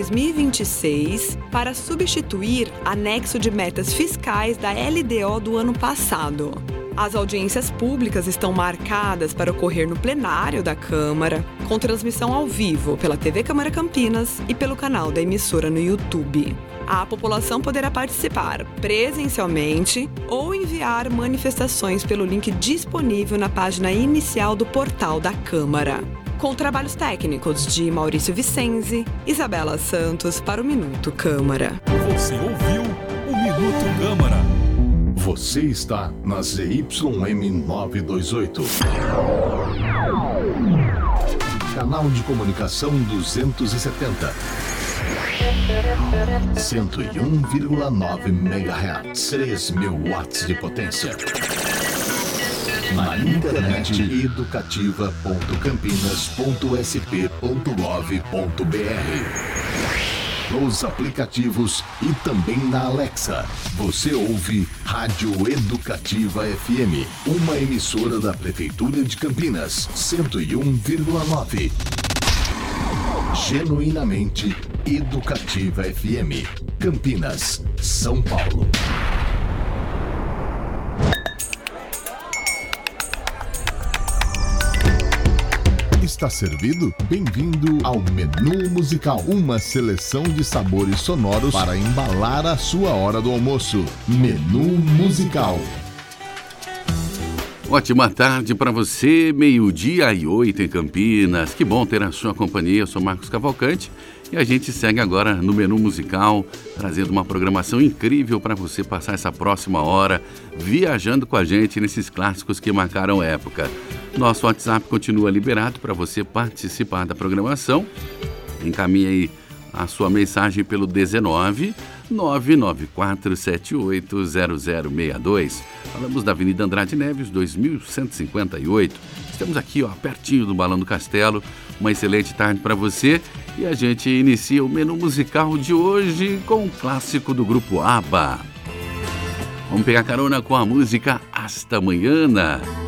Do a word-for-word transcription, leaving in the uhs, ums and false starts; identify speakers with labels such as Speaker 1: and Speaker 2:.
Speaker 1: dois mil e vinte e seis para substituir anexo de metas fiscais da L D O do ano passado. As audiências públicas estão marcadas para ocorrer no plenário da Câmara, com transmissão ao vivo pela T V Câmara Campinas e pelo canal da emissora no YouTube. A população poderá participar presencialmente ou enviar manifestações pelo link disponível na página inicial do portal da Câmara. Com trabalhos técnicos de Maurício Vicenzi, Isabela Santos para o Minuto Câmara.
Speaker 2: Você ouviu o Minuto Câmara.
Speaker 3: Você está na Z Y M novecentos e vinte e oito. Canal de comunicação duzentos e setenta. cento e um vírgula nove megahertz. três mil watts de potência. Na internet educativa ponto campinas ponto s p ponto gov ponto b r. Nos aplicativos e também na Alexa. Você ouve Rádio Educativa F M, uma emissora da Prefeitura de Campinas, cento e um vírgula nove. Genuinamente Educativa F M, Campinas, São Paulo. Está servido? Bem-vindo ao Menu Musical, uma seleção de sabores sonoros para embalar a sua hora do almoço. Menu Musical.
Speaker 4: Ótima tarde para você, meio-dia e oito em Campinas. Que bom ter a sua companhia. Eu sou Marcos Cavalcante e a gente segue agora no Menu Musical, trazendo uma programação incrível para você passar essa próxima hora viajando com a gente nesses clássicos que marcaram época. Nosso WhatsApp continua liberado para você participar da programação. Encaminhe aí a sua mensagem pelo dezenove, nove nove quatro sete oito zero zero seis dois. Falamos da Avenida Andrade Neves, dois mil cento e cinquenta e oito. Estamos aqui, ó, pertinho do Balão do Castelo. Uma excelente tarde para você. E a gente inicia o menu musical de hoje com um clássico do grupo ABBA. Vamos pegar carona com a música Hasta Mañana.